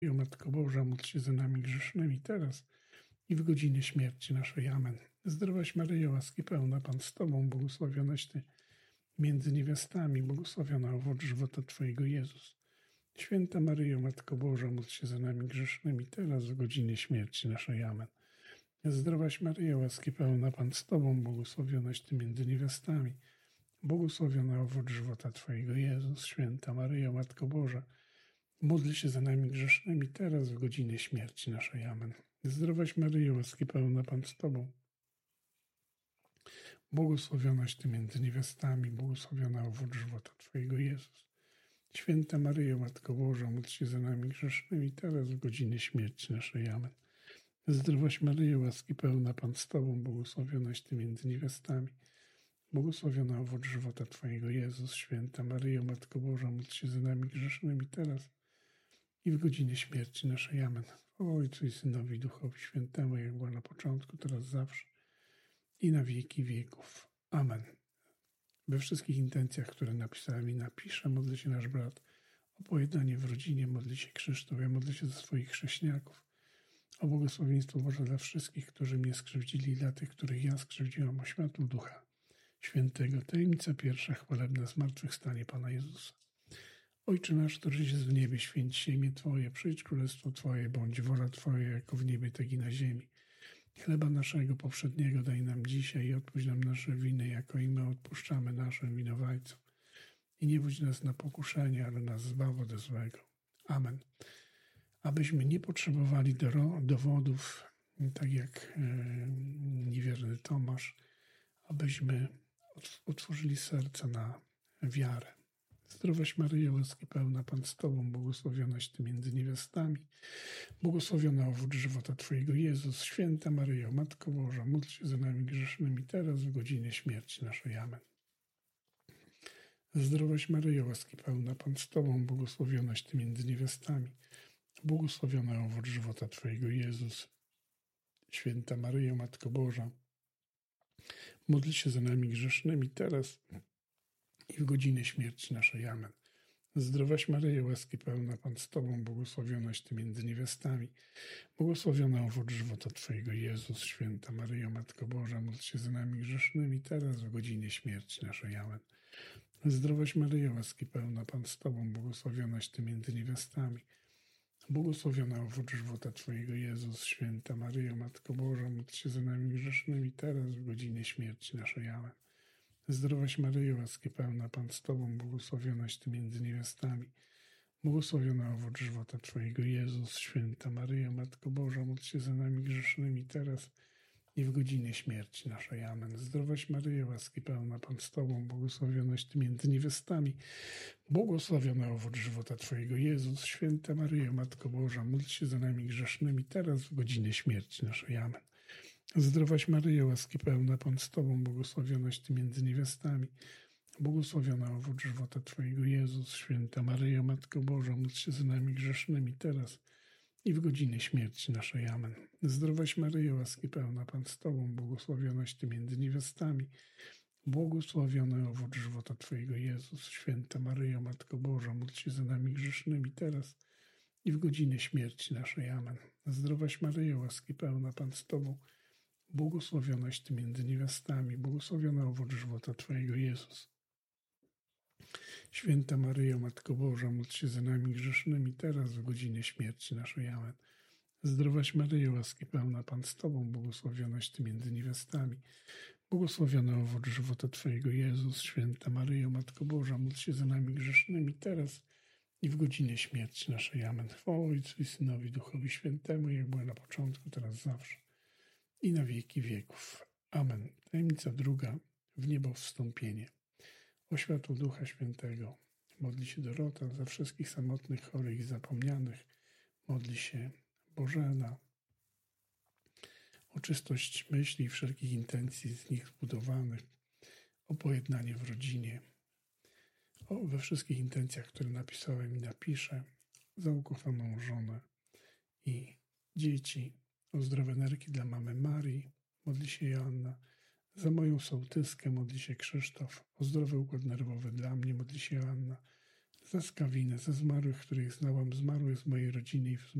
O Matko Boża, módl się za nami grzesznymi teraz i w godzinie śmierci naszej. Amen. Zdrowaś Maryjo, łaski pełna, Pan z Tobą, błogosławionaś Ty między niewiastami, błogosławiona owoc żywota Twojego, Jezus. Święta Maryjo, Matko Boża, módl się za nami grzesznymi teraz w godzinie śmierci naszej. Amen. Zdrowaś Maryjo, łaski pełna, Pan z Tobą, błogosławionaś Ty między niewiastami, błogosławiona owoc żywota Twojego, Jezus. Święta Maryjo, Matko Boża, módl się za nami grzesznymi teraz w godzinie śmierci naszej. Amen. Zdrowaś Maryjo, łaski pełna, Pan z Tobą, błogosławionaś Ty między niewiastami, błogosławiona owoc żywota Twojego, Jezus. Święta Maryjo, Matko Boża, módl się za nami grzesznymi teraz w godzinie śmierci naszej. Amen. Zdrowaś Maryjo, łaski pełna, Pan z Tobą, błogosławionaś Ty między niewiastami, błogosławiona owoc żywota Twojego, Jezus. Święta Maryjo, Matko Boża, módl się za nami grzesznymi teraz i w godzinie śmierci naszej. Amen. O Ojcu i Synowi, i Duchowi Świętemu, jak było na początku, teraz zawsze i na wieki wieków. Amen. We wszystkich intencjach, które napisałem i napiszę, modli się nasz brat o pojednanie w rodzinie, modli się Krzysztof, ja modlę się za swoich chrześniaków, o błogosławieństwo Boże dla wszystkich, którzy mnie skrzywdzili, dla tych, których ja skrzywdziłam, o światło Ducha Świętego. Tajemnica pierwsza, chwalebna zmartwychwstanie Pana Jezusa. Ojcze nasz, któryś jest w niebie, święć się imię Twoje, przyjdź królestwo Twoje, bądź wola Twoja, jako w niebie, tak i na ziemi. Chleba naszego powszedniego daj nam dzisiaj i odpuść nam nasze winy, jako i my odpuszczamy naszym winowajcom. I nie wódź nas na pokuszenie, ale nas zbaw ode złego. Amen. Abyśmy nie potrzebowali dowodów, tak jak niewierny Tomasz, abyśmy otworzyli serce na wiarę. Zdrowaś Maryjo, łaski pełna, Pan z Tobą, błogosławionaś Ty między niewiastami, błogosławiona owoc żywota Twojego, Jezus. Święta Maryjo, Matko Boża, módl się za nami grzesznymi teraz w godzinie śmierci naszej. Amen. Zdrowaś Maryjo, łaski pełna, Pan z Tobą, błogosławionaś Ty między niewiastami, błogosławiona owoc żywota Twojego, Jezus. Święta Maryjo, Matko Boża, módl się za nami grzesznymi teraz i w godzinę śmierci naszej. Amen. Zdrowaś Maryjo, łaski pełna, Pan z Tobą, błogosławionaś Ty między niewiastami, błogosławiona owoc żywota Twojego, Jezus. Święta Maryjo, Matko Boża, módl się za nami grzesznymi teraz w godzinie śmierci naszej. Amen. Zdrowaś Maryjo, łaski pełna, Pan z Tobą, błogosławionaś Ty między niewiastami, błogosławiona owoc żywota Twojego, Jezus. Święta Maryjo, Matko Boża, módl się za nami grzesznymi teraz w godzinie śmierci naszej. Amen. Zdrowaś Maryjo, łaski pełna, Pan z Tobą, błogosławionaś Ty między niewiastami, błogosławiona owoc żywota Twojego, Jezus. Święta Maryjo, Matko Boża, módl się za nami grzesznymi teraz i w godzinie śmierci naszej. Amen. Zdrowaś Maryjo, łaski pełna, Pan z Tobą, błogosławionaś Ty między niewiastami, błogosławiona owoc żywota Twojego, Jezus. Święta Maryjo, Matko Boża, módl się za nami grzesznymi teraz w godzinie śmierci naszej. Amen. Zdrowaś Maryjo, łaski pełna, Pan z Tobą, błogosławionaś Ty między niewiastami, błogosławiona owoc żywota Twojego, Jezus. Święta Maryjo, Matko Boża, módl się za nami grzesznymi teraz i w godzinie śmierci naszej. Amen. Zdrowaś Maryjo, łaski pełna, Pan z Tobą, błogosławionaś Ty między niewiastami, błogosławiony owoc żywota Twojego, Jezus. Święta Maryjo, Matko Boża, módl się za nami grzesznymi teraz i w godzinie śmierci naszej. Amen. Zdrowaś Maryjo, łaski pełna, Pan z Tobą, błogosławionaś Ty między niewiastami, błogosławiona owoc żywota Twojego, Jezus. Święta Maryjo, Matko Boża, módl się za nami grzesznymi teraz w godzinie śmierci naszej. Amen. Zdrowaś Maryjo, łaski pełna, Pan z Tobą, błogosławionaś Ty między niewiastami, błogosławiona owoc żywota Twojego, Jezus. Święta Maryjo, Matko Boża, módl się za nami grzesznymi teraz i w godzinie śmierci naszej. Amen. Chwała Ojcu i Synowi, Duchowi Świętemu, jak było na początku, teraz zawsze i na wieki wieków. Amen. Tajemnica druga, w niebo wstąpienie. O światło Ducha Świętego modli się Dorota, za wszystkich samotnych, chorych i zapomnianych modli się Bożena. O czystość myśli i wszelkich intencji z nich zbudowanych, o pojednanie w rodzinie, we wszystkich intencjach, które napisałem i napiszę, za ukochaną żonę i dzieci, o zdrowe nerki dla mamy Marii, modli się Joanna, za moją sołtyskę modli się Krzysztof, o zdrowy układ nerwowy dla mnie modli się Joanna, za skawinę, za zmarłych, których znałam, zmarłych z mojej rodziny i